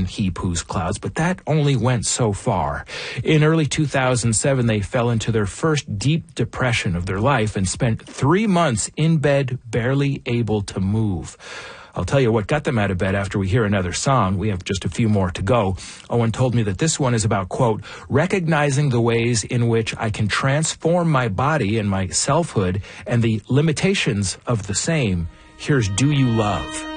and He Poos Clouds, but that only went so far. In early 2007, they fell into their first deep depression of their life and spent 3 months in bed, barely able to move. I'll tell you what got them out of bed after we hear another song. We have just a few more to go. Owen told me that this one is about, quote, recognizing the ways in which I can transform my body and my selfhood and the limitations of the same. Here's Do You Love?